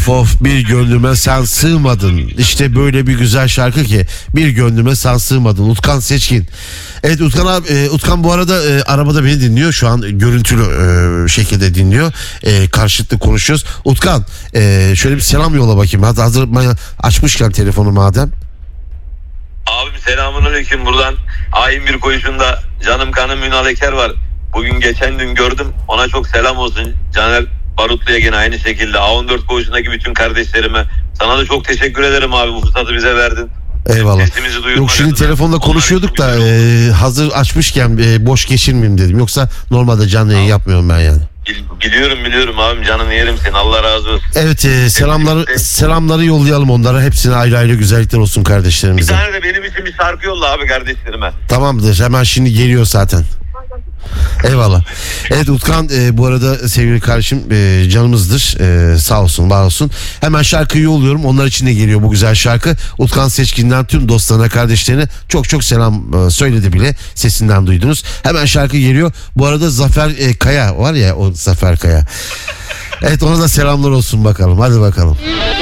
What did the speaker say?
Of of, bir gönlüme sen sığmadın. İşte böyle bir güzel şarkı ki, bir gönlüme sen sığmadın. Utkan Seçkin. Evet Utkan abi, Utkan bu arada arabada beni dinliyor. Şu an görüntülü şekilde dinliyor. Karşılıklı konuşuyoruz. Utkan şöyle bir selam yolla bakayım. Hadi hazır açmışken telefonu madem. Abim selamünaleyküm, buradan Ayin bir koyuşunda canım kanım Ünal Eker var. Bugün geçen gün gördüm, ona çok selam olsun. Caner Barutlu'ya gene aynı şekilde, A14 koğuşundaki bütün kardeşlerime. Sana da çok teşekkür ederim abi, bu fırsatı bize verdin. Eyvallah. Yok şimdi telefonda konuşuyorduk da hazır açmışken boş geçirmeyeyim dedim. Yoksa normalde canlı yayın yapmıyorum ben yani. Biliyorum abim, canını yerim senin, Allah razı olsun. Evet, selamları yollayalım onlara. Hepsine ayrı ayrı güzellikler olsun kardeşlerimize. Bir tane de benim için bir şarkı yolla abi kardeşlerime. Tamamdır, hemen şimdi geliyor zaten. Eyvallah. Evet Utkan bu arada sevgili kardeşim canımızdır. Sağ olsun, var olsun. Hemen şarkıyı yolluyorum. Onlar için de geliyor bu güzel şarkı. Utkan Seçkin'den tüm dostlarına, kardeşlerine çok çok selam söyledi bile. Sesinden duydunuz. Hemen şarkı geliyor. Bu arada Zafer Kaya var ya, o Zafer Kaya. Evet, ona da selamlar olsun bakalım. Hadi bakalım.